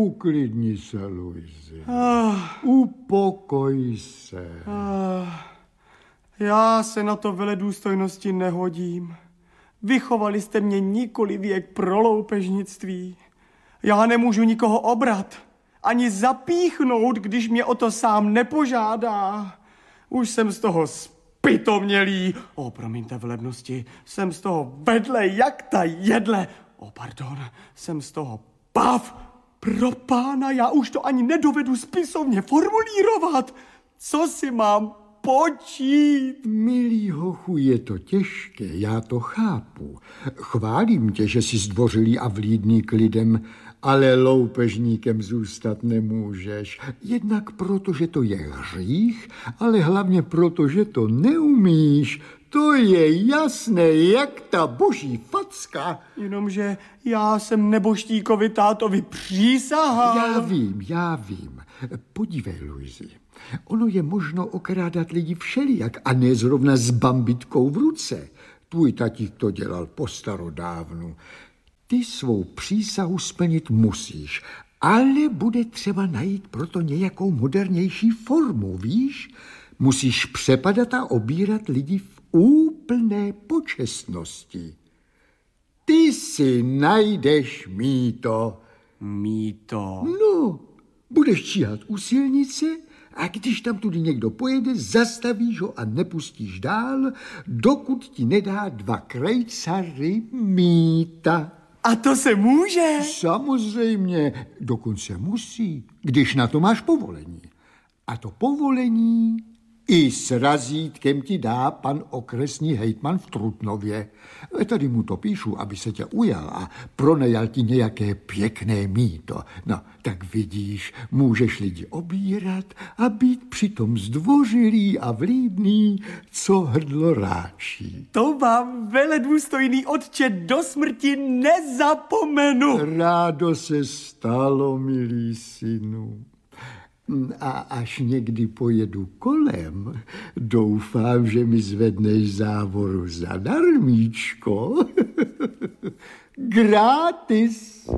Uklidni se, Luisi. Upokoj se. Já se na to veledůstojnosti nehodím. Vychovali jste mě nikoli věk pro loupežnictví. Já nemůžu nikoho obrat, ani zapíchnout, když mě o to sám nepožádá. Už jsem z toho spitomělý. Promiňte velebnosti, jsem z toho vedle jak ta jedle. Jsem z toho pav. Pro pána, já už to ani nedovedu spisovně formulírovat. Co si mám počít? Milý hochu, je to těžké, já to chápu. Chválím tě, že jsi zdvořilý a vlídný k lidem, ale loupežníkem zůstat nemůžeš. Jednak proto, že to je hřích, ale hlavně proto, že to neumíš. To je jasné, jak ta boží facka. Jenomže já jsem neboštíkovi tátovi přísahal. Já vím. Podívej, Luisi, ono je možno okrádat lidi všelijak a ne zrovna s bambitkou v ruce. Tvůj tatík to dělal postarodávnu. Ty svou přísahu splnit musíš, ale bude třeba najít proto nějakou modernější formu, víš? Musíš přepadat a obírat lidi v úplné počestnosti. Ty si najdeš mýto. Mýto? No, budeš číhat u silnice a když tam tudy někdo pojede, zastavíš ho a nepustíš dál, dokud ti nedá 2 krejcary mýta. A to se může? Samozřejmě, dokonce musí, když na to máš povolení. A to povolení i s razítkem ti dá pan okresní hejtman v Trutnově. Tady mu to píšu, aby se tě ujal a pronajal ti nějaké pěkné mýto. No, tak vidíš, můžeš lidi obírat a být přitom zdvořilý a vlídný, co hrdlo ráčí. To vám, veledůstojný otče, do smrti nezapomenu. Rádo se stalo, milý synu. A až někdy pojedu kolem, doufám, že mi zvedneš závoru zadarmíčko. Gratis.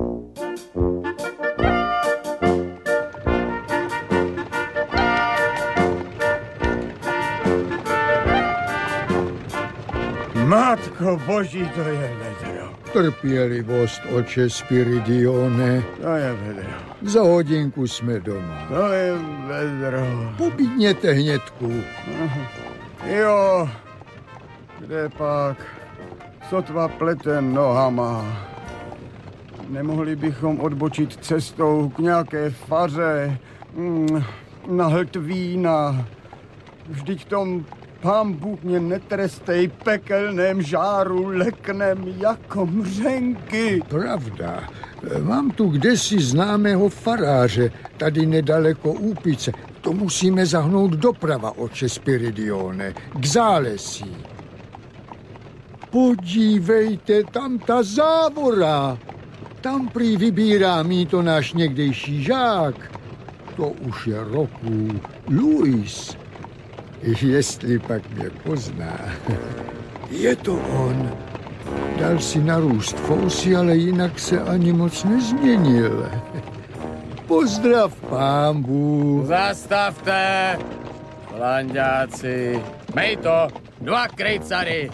Matko boží, to je vedro. Trpělivost, oče Spiridione. To je vedro. Za hodinku jsme doma. To je vedro. Pobídněte hnědku. Jo, kde pak? Sotva plete nohama. Nemohli bychom odbočit cestou k nějaké faře, na hlт vína. Vždyť tom Pán Bůh mě netrestej, pekelném žáru leknem jako mřenky. Pravda. Mám tu kdesi známého faráře, tady nedaleko Úpice. To musíme zahnout doprava, oče Spiridione, k Zálesí. Podívejte, tam ta závora. Tam prý vybírá mýto náš někdejší žák. To už je roku Luis. Jestli pak mě pozná. Je to on. Dal si narůst fousy, ale jinak se ani moc nezměnil. Pozdrav, pán Bůh. Zastavte, lanďáci. Mejto, 2 krejcary.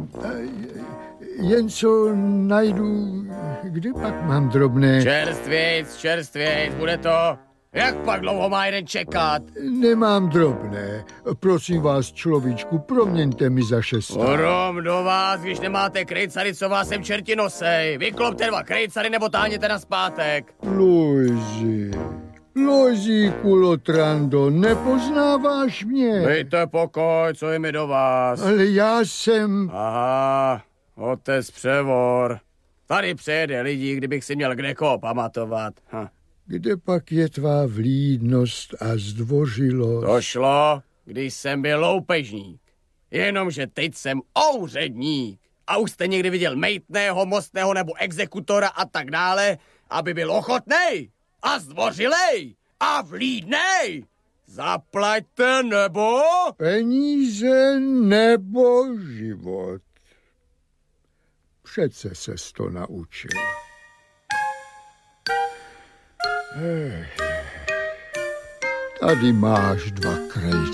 Jen co najdu, kde pak mám drobné? Čerstvějc, bude to. Jak pak dlouho má jeden čekat? Nemám drobné. Prosím vás, človíčku, proměňte mi za 6. Rom do vás, když nemáte krejcary, co vás sem čerti nosej. Vyklopte 2 krejcary nebo táhněte na zpátek. Luisi, Kulotrando, nepoznáváš mě? Dejte pokoj, co je mi do vás. Ale já jsem... Aha, otec Převor. Tady přejede lidí, kdybych si měl kdekoho pamatovat. Kde pak je tvá vlídnost a zdvořilost? To šlo, když jsem byl loupežník. Jenomže teď jsem ouředník. A už jste někdy viděl mejtného, mostného nebo exekutora a tak dále, aby byl ochotnej a zdvořilej a vlídnej. Zaplaťte nebo... Peníze nebo život. Přece ses to naučil. Tady máš 2 krejče.